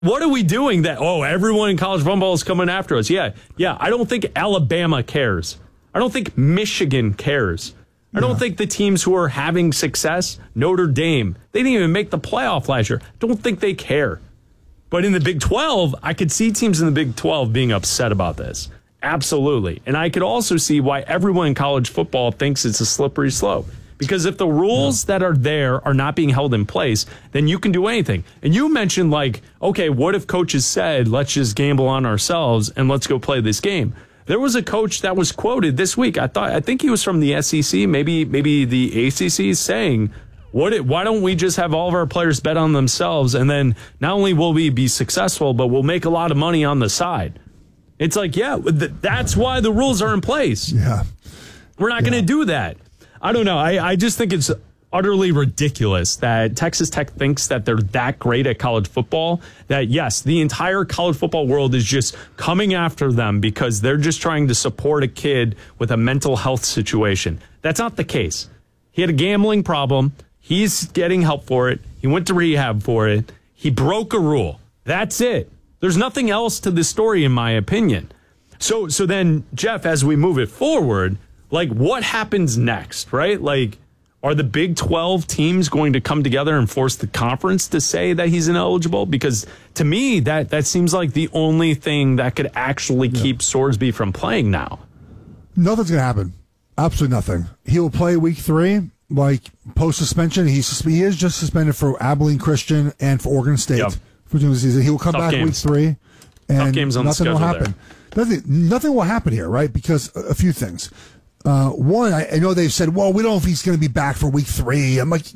What are we doing that, everyone in college football is coming after us? Yeah. I don't think Alabama cares. I don't think Michigan cares. I don't think the teams who are having success, Notre Dame, they didn't even make the playoff last year. Don't think they care. But in the Big 12, I could see teams in the Big 12 being upset about this. Absolutely. And I could also see why everyone in college football thinks it's a slippery slope. Because if the rules that are there are not being held in place, then you can do anything. And you mentioned what if coaches said, let's just gamble on ourselves and let's go play this game? There was a coach that was quoted this week. I think he was from the SEC, maybe the ACC, saying, why don't we just have all of our players bet on themselves, and then not only will we be successful, but we'll make a lot of money on the side. It's that's why the rules are in place. Yeah. We're not going to do that. I don't know. I just think it's utterly ridiculous that Texas Tech thinks that they're that great at college football, that, yes, the entire college football world is just coming after them because they're just trying to support a kid with a mental health situation. That's not the case. He had a gambling problem. He's getting help for it. He went to rehab for it. He broke a rule. That's it. There's nothing else to this story, in my opinion. So then, Jeff, as we move it forward, what happens next, right? Are the Big 12 teams going to come together and force the conference to say that he's ineligible? Because to me, that seems like the only thing that could actually keep Swordsby from playing now. Nothing's going to happen. Absolutely nothing. He will play week 3, post-suspension. He is just suspended for Abilene Christian and for Oregon State for the season. He will come back week 3, and games on nothing will happen. Nothing will happen here, right? Because a few things. One, I know they've said, well, we don't know if he's going to be back for week 3. I'm like,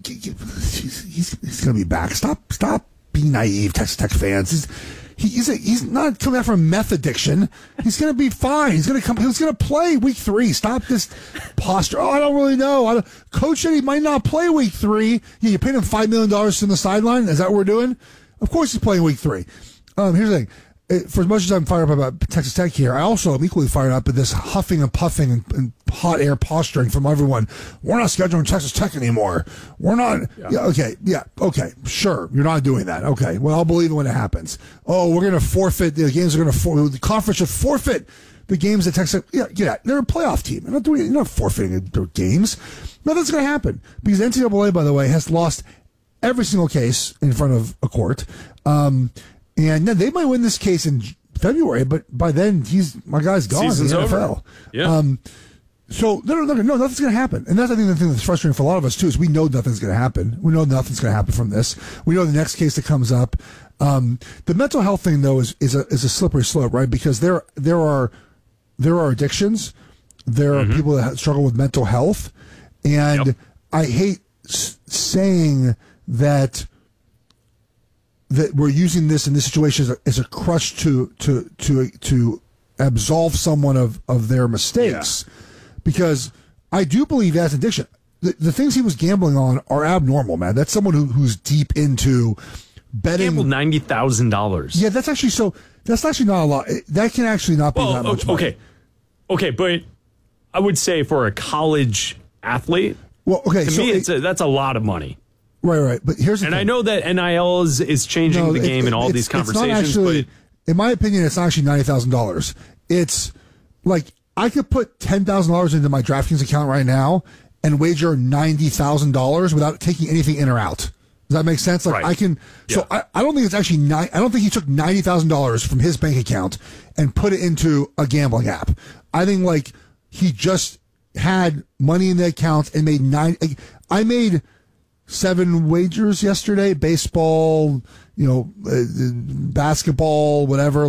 he's going to be back. Stop being naive, Texas Tech fans. He's not coming out from meth addiction. He's going to be fine. He's going to play week 3. Stop this posture. I don't really know. Coach said he might not play week 3. Yeah, you paid him $5 million from the sideline. Is that what we're doing? Of course he's playing week 3. Here's the thing. For as much as I'm fired up about Texas Tech here, I also am equally fired up at this huffing and puffing and hot air posturing from everyone. We're not scheduling Texas Tech anymore. We're not. Okay. Sure. You're not doing that. Okay. Well, I'll believe it when it happens. Oh, we're going to forfeit. The games are going to the conference should forfeit the games that Texas Tech. They're a playoff team. You're not forfeiting their games. Nothing's going to happen because NCAA, by the way, has lost every single case in front of a court. And they might win this case in February, but by then my guy's gone. Season's in the NFL. Over. Yeah. So no, nothing's going to happen. And that's, I think, the thing that's frustrating for a lot of us too is we know nothing's going to happen. We know nothing's going to happen from this. We know the next case that comes up. The mental health thing though is a slippery slope, right? Because there are addictions. There are people that struggle with mental health, and I hate saying that we're using this in this situation as a crutch to absolve someone of their mistakes, because I do believe that's addiction. The things he was gambling on are abnormal, man. That's someone who's deep into betting. Gambled $90,000. Yeah, that's actually not a lot. That can actually not be that much money. Okay, but I would say for a college athlete, to me, that's a lot of money. Right. But here's the thing. I know that NIL is changing the game in all these conversations. But in my opinion, it's not actually $90,000. It's like I could put $10,000 into my DraftKings account right now and wager $90,000 without taking anything in or out. Does that make sense? Like, right. I can. So I don't think it's actually I don't think he took $90,000 from his bank account and put it into a gambling app. I think he just had money in the account and made I made 7 wagers yesterday, baseball, basketball, whatever,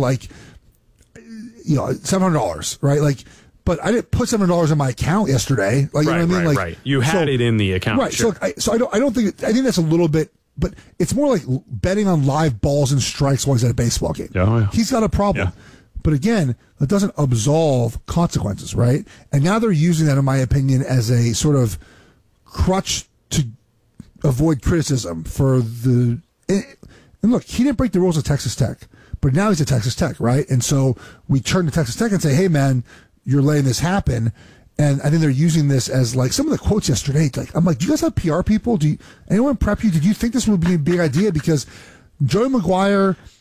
$700, right? But I didn't put $700 in my account yesterday. You know what I mean? Right. You had it in the account. Right. Sure. So I don't think, I think that's a little bit, but it's more like betting on live balls and strikes while he's at a baseball game. Oh, yeah. He's got a problem. Yeah. But again, that doesn't absolve consequences, right? And now they're using that, in my opinion, as a sort of crutch to avoid criticism for the. And look, he didn't break the rules of Texas Tech, but now he's at Texas Tech, right? And so we turn to Texas Tech and say, hey, man, you're letting this happen. And I think they're using this as some of the quotes yesterday. I'm like, do you guys have PR people? Anyone prep you? Did you think this would be a big idea? Because Joey McGuire